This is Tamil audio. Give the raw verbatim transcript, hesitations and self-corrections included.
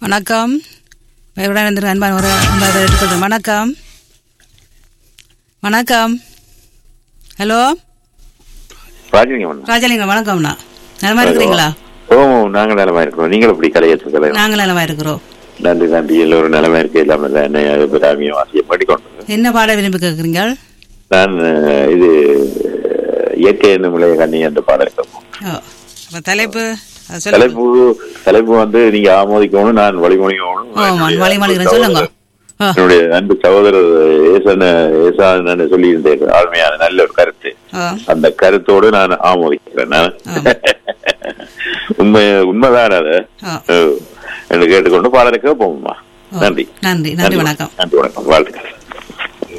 வணக்கம். அன்பான ஒரு அன்பாக எடுத்துக்கொள்கிறேன். வணக்கம் வணக்கம். ஹலோ ராஜலிங்கம். ராஜலிங்கம் வணக்கம்ண்ணா. நலமா இருக்கிறீங்களா? ஓ, நாங்க நலமா இருக்கிறோம். நீங்கள் எப்படி கலையத்துக்களை? நாங்கள் நலமா இருக்கிறோம். நன்றி நன்றி. எல்லோரும் நலமா இருக்கு. எல்லாமே என்ன வாசியம் படிக்கொண்டு என்ன பாட விரும்பி கேட்குறீங்க? நான் இது இயற்கை என்னும் இளைய கண்ணி என்ற பாடல் கேட்போம். தலைப்பு தலைப்பு தலைப்பு வந்து நீங்க ஆமோதிக்கணும், நான் வழிமொழிக்கணும். வழிமொழிகிறேன், சொல்லுங்க. என்னுடைய அன்பு சகோதரர் ஏசன ஏசான சொல்லி இருந்தேன். ஆழ்மையான நல்ல ஒரு கருத்து. அந்த கருத்தோடு நான் ஆமோதிக்கிறேன். உண்மை உண்மைதான் அது என்று கேட்டுக்கொண்டு பாடலுக்கு போகுமா. நன்றி நன்றி நன்றி. வணக்கம். நன்றி வணக்கம். வாழ்த்துக்கள்.